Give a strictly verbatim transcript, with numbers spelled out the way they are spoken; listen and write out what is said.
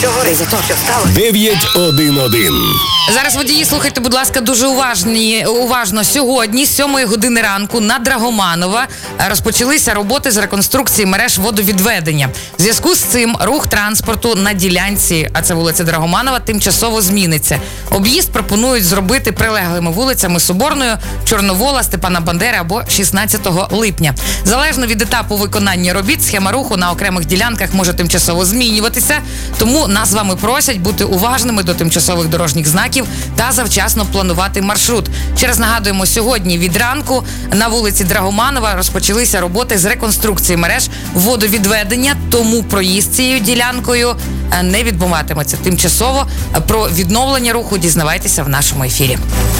Що горить? Що стало? дев'ять один один. Зараз водії, слухайте, будь ласка, дуже уважні, уважно. Сьогодні, з сьомої години ранку, на Драгоманова розпочалися роботи з реконструкції мереж водовідведення. В зв'язку з цим рух транспорту на ділянці, а це вулиця Драгоманова, тимчасово зміниться. Об'їзд пропонують зробити прилеглими вулицями Соборною, Чорновола, Степана Бандери або шістнадцятого липня. Залежно від етапу виконання робіт, схема руху на окремих ділянках може тимчасово змінюватися, тому нас з вами просять бути уважними до тимчасових дорожніх знаків та завчасно планувати маршрут. Ще раз нагадуємо, сьогодні від ранку на вулиці Драгоманова розпочалися роботи з реконструкції мереж водовідведення, тому проїзд цією ділянкою не відбуватиметься тимчасово. Про відновлення руху дізнавайтеся в нашому ефірі.